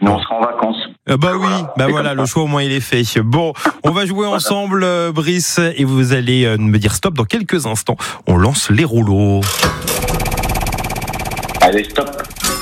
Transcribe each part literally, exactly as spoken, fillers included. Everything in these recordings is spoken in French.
on sera en vacances. Euh, bah oui, voilà, bah voilà, le choix au moins il est fait. Bon, on va jouer ensemble, euh, Brice, et vous allez euh, me dire stop dans quelques instants. On lance les rouleaux. Allez, stop.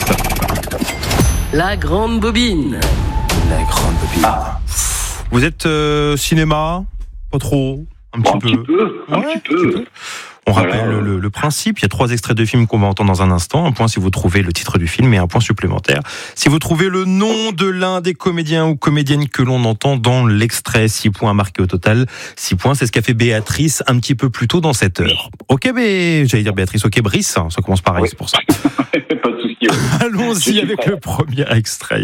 La grande bobine. La grande bobine. Ah. Vous êtes euh, cinéma? Pas trop? Un Bon, petit un peu. petit peu, un Ouais, petit peu. peu. On Voilà. rappelle le, le, le principe. Il y a trois extraits de films qu'on va entendre dans un instant. Un point si vous trouvez le titre du film et un point supplémentaire si vous trouvez le nom de l'un des comédiens ou comédiennes que l'on entend dans l'extrait. Six points marqués au total. Six points, c'est ce qu'a fait Béatrice un petit peu plus tôt dans cette heure. Ok, bé... j'allais dire Béatrice. Ok, Brice. Ça commence pareil, Oui. c'est pour ça. Pas de souci. Allons-y avec le premier extrait.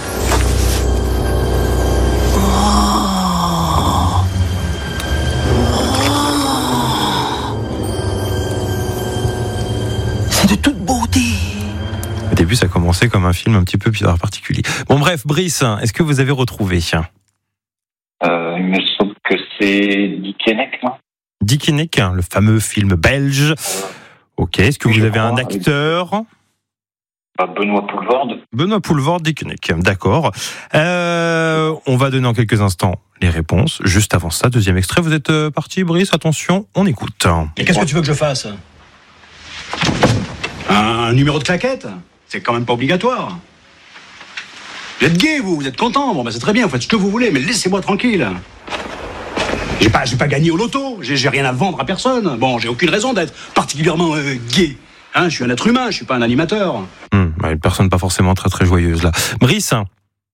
C'est de toute beauté. Au début, ça commençait comme un film un petit peu bizarre particulier. Bon, bref, Brice, est-ce que vous avez retrouvé Euh, il me semble que c'est Dick Henneck, non? Dick Henneck, le fameux film belge. Ok, est-ce que Oui, vous je avez un crois, acteur? Pas Benoît Poulvorde. Benoît Poulvorde, Dick Henneck, d'accord. Euh, on va donner en quelques instants les réponses. Juste avant ça, deuxième extrait, vous êtes euh, parti, Brice? Attention, on écoute. Et qu'est-ce que tu veux que je fasse? Un numéro de claquette? C'est quand même pas obligatoire. Vous êtes gay, vous, vous êtes content. Bon, ben c'est très bien, vous faites ce que vous voulez, mais laissez-moi tranquille. J'ai pas, j'ai pas gagné au loto, j'ai, j'ai rien à vendre à personne. Bon, j'ai aucune raison d'être particulièrement euh, gay. Hein, je suis un être humain, je suis pas un animateur. Hum, une personne pas forcément très très joyeuse là. Brice? Euh,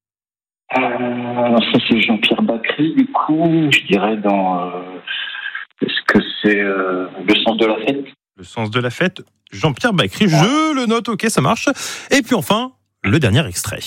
ça, c'est Jean-Pierre Bacry, du coup, je dirais dans... Euh, est-ce que c'est euh, Le sens de la fête? Le sens de la fête, Jean-Pierre Bacry, je le note, ok, ça marche. Et puis enfin, le dernier extrait.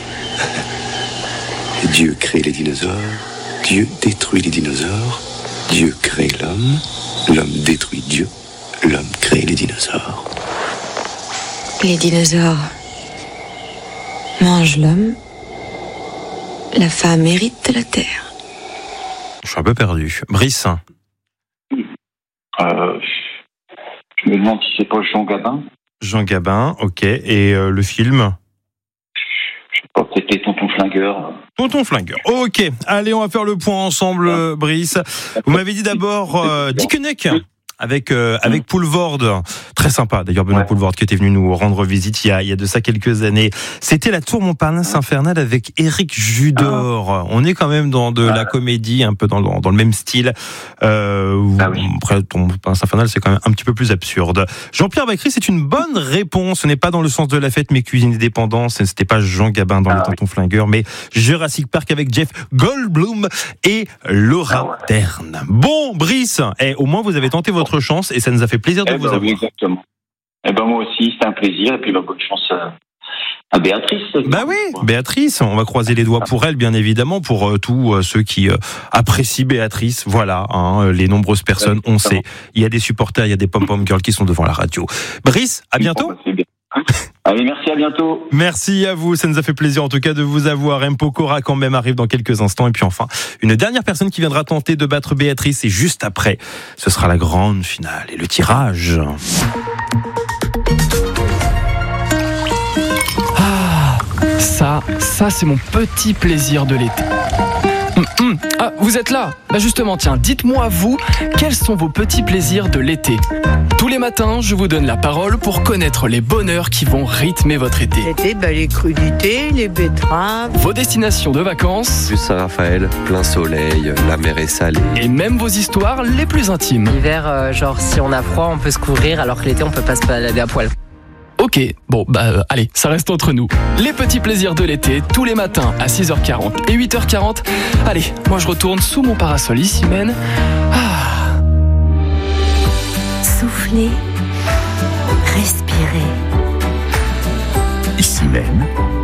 Dieu crée les dinosaures, Dieu détruit les dinosaures, Dieu crée l'homme, l'homme détruit Dieu, l'homme crée les dinosaures. Les dinosaures mangent l'homme, la femme hérite de la terre. Je suis un peu perdu. Brice? Euh, je me demande si c'est pas Jean Gabin. Jean Gabin, ok. Et euh, le film? Je sais pas, peut-être les Tontons Flingueurs. Tonton Flingueur. Ok, allez, on va faire le point ensemble, euh, Brice. Vous m'avez dit d'abord euh, Dick Henneck avec euh, avec Poulvorde, très sympa. D'ailleurs, Benoît Ouais. Poulvorde qui était venu nous rendre visite il y a il y a de ça quelques années. C'était La Tour Montparnasse infernale avec Éric Judor. On est quand même dans de la comédie, un peu dans dans, dans le même style. Euh, Ah oui. Après, Tour Montparnasse infernale, c'est quand même un petit peu plus absurde. Jean-Pierre Bacry, c'est une bonne réponse. Ce n'est pas dans Le sens de la fête, mais Cuisine et dépendance. C'était pas Jean Gabin dans Ah Les oui. Tontons Flingueurs, mais Jurassic Park avec Jeff Goldblum et Laura Ah ouais. Dern. Bon, Brice, eh, au moins vous avez tenté votre chance et ça nous a fait plaisir de Eh vous ben, oui, avoir. exactement. Eh ben, moi aussi, c'était un plaisir. Et puis, bah, bonne chance à, à Béatrice. Bah oui, Béatrice, on va croiser les doigts pour elle, bien évidemment, pour euh, tous euh, ceux qui euh, apprécient Béatrice. Voilà, hein, euh, les nombreuses personnes, on sait. Il y a des supporters, il y a des pom-pom girls qui sont devant la radio. Brice, à bientôt. Bon, bah, c'est bien. Allez, merci, à bientôt. Merci à vous, ça nous a fait plaisir en tout cas de vous avoir. M. Pokora quand même arrive dans quelques instants. Et puis enfin, une dernière personne qui viendra tenter de battre Béatrice. Et juste après, ce sera la grande finale et le tirage. Ah, ça, ça c'est mon petit plaisir de l'été. Hum, hum. Ah, vous êtes là? Bah justement, tiens, dites-moi vous, quels sont vos petits plaisirs de l'été? Tous les matins, je vous donne la parole pour connaître les bonheurs qui vont rythmer votre été. L'été, bah, les crudités, les betteraves. Vos destinations de vacances. Vue Saint-Raphaël, plein soleil, la mer est salée. Et même vos histoires les plus intimes. L'hiver, euh, genre si on a froid, on peut se couvrir, alors que l'été, on peut pas se balader à poil. Ok, bon, bah euh, allez, ça reste entre nous. Les petits plaisirs de l'été, tous les matins à six heures quarante et huit heures quarante. Allez, moi je retourne sous mon parasol ici même. Ah. Soufflez, respirez. Ici même,